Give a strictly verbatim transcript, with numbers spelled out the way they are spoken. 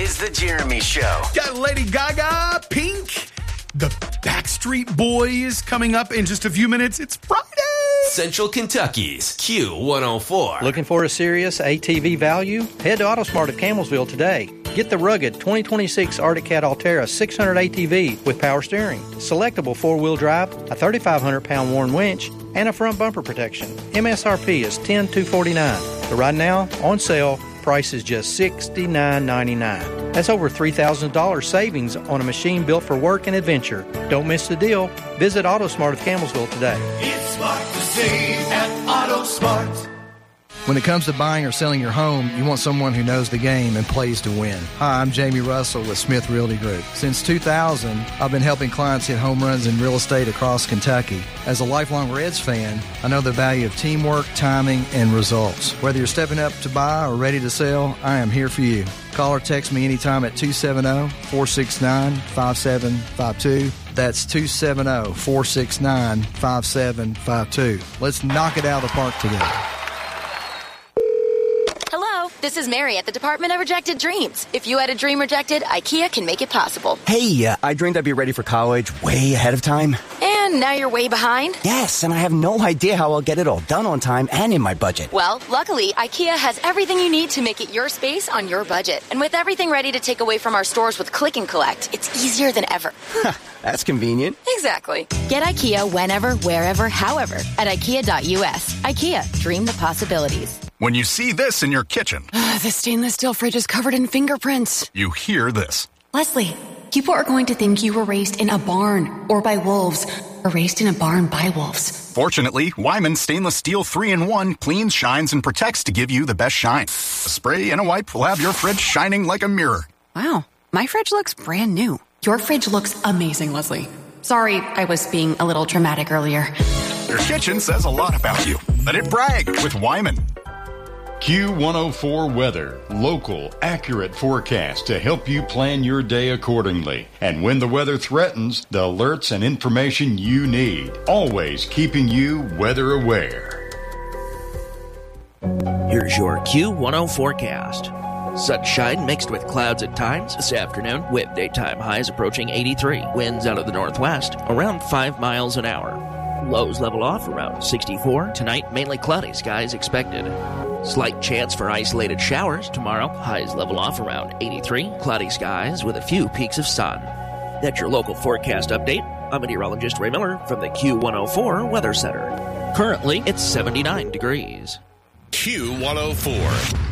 is The Jeremy Show. Got Lady Gaga, Pink, the Backstreet Boys coming up in just a few minutes. It's Friday. Central Kentucky's Q one oh four. Looking for a serious A T V value? Head to AutoSmart of Campbellsville today. Get the rugged twenty twenty-six Arctic Cat Altera six hundred A T V with power steering, selectable four-wheel drive, a thirty-five hundred pound Warn winch, and a front bumper protection. M S R P is ten thousand two hundred forty-nine dollars. But right now, on sale, price is just sixty-nine ninety-nine. That's over three thousand dollars savings on a machine built for work and adventure. Don't miss the deal. Visit AutoSmart of Campbellsville today. It's smart to save at AutoSmart. When it comes to buying or selling your home, you want someone who knows the game and plays to win. Hi, I'm Jamie Russell with Smith Realty Group. Since two thousand, I've been helping clients hit home runs in real estate across Kentucky. As a lifelong Reds fan, I know the value of teamwork, timing, and results. Whether you're stepping up to buy or ready to sell, I am here for you. Call or text me anytime at two seven zero, four six nine, five seven five two. That's two seven zero, four six nine, five seven five two. Let's knock it out of the park today. Hello, this is Mary at the Department of Rejected Dreams. If you had a dream rejected, IKEA can make it possible. Hey, uh, I dreamed I'd be ready for college way ahead of time. And now you're way behind? Yes, and I have no idea how I'll get it all done on time and in my budget. Well, luckily, IKEA has everything you need to make it your space on your budget. And with everything ready to take away from our stores with Click and Collect, it's easier than ever. That's convenient. Exactly. Get IKEA whenever, wherever, however at IKEA dot U S. IKEA, dream the possibilities. When you see this in your kitchen, the stainless steel fridge is covered in fingerprints. You hear this. Leslie, people are going to think you were raised in a barn or by wolves, or raised in a barn by wolves. Fortunately, Wyman Stainless Steel three in one cleans, shines, and protects to give you the best shine. A spray and a wipe will have your fridge shining like a mirror. Wow, my fridge looks brand new. Your fridge looks amazing, Leslie. Sorry, I was being a little dramatic earlier. Your kitchen says a lot about you. Let it brag with Wyman. Q one oh four Weather. Local, accurate forecast to help you plan your day accordingly. And when the weather threatens, the alerts and information you need. Always keeping you weather aware. Here's your Q one oh forecast. Sunshine mixed with clouds at times this afternoon, with daytime highs approaching eighty-three. Winds out of the northwest, around five miles an hour. Lows level off around sixty-four. Tonight, mainly cloudy skies expected. Slight chance for isolated showers tomorrow. Highs level off around eighty-three. Cloudy skies with a few peaks of sun. That's your local forecast update. I'm meteorologist Ray Miller from the Q one oh four Weather Center. Currently, it's seventy-nine degrees. Q one oh four.